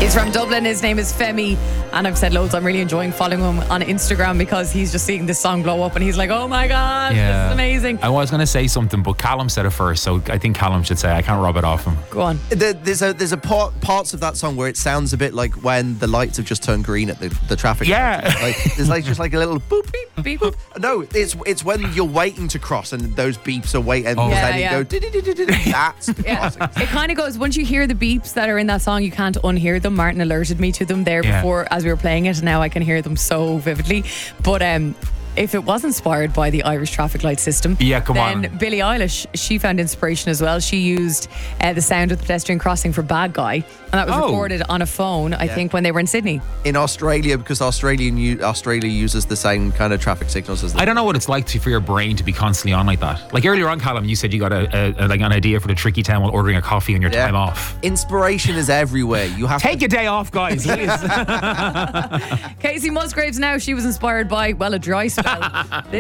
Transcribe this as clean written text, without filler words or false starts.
He's from Dublin. His name is Femi. And I've said loads, I'm really enjoying following him on Instagram because he's just seeing this song blow up and he's like, oh my God, this is amazing. I was going to say something, but Callum said it first, so I think Callum should say. I can't rub it off him. Go on. There's a parts of that song where it sounds a bit like when the lights have just turned green at the traffic. Yeah. There's just like a little boop, beep, Beep, boop. No, it's when you're waiting to cross and those beeps are waiting and then you go that's Yeah. It kind of goes, once you hear the beeps that are in that song, you can't unhear them. Martin alerted me to them there before as we were playing it. Now I can hear them so vividly. But if it was inspired by the Irish traffic light system, then Billie Eilish, she found inspiration as well. She used the sound of the pedestrian crossing for Bad Guy, and that was recorded on a phone, I think, when they were in Sydney. In Australia, because Australia uses the same kind of traffic signals as I don't know what it's like for your brain to be constantly on like that. Like earlier on, Callum, you said you got an idea for the tricky town while ordering a coffee on your time off. Inspiration is everywhere. You have Take a day off, guys. Casey Musgraves now, she was inspired by, well, a dry spell.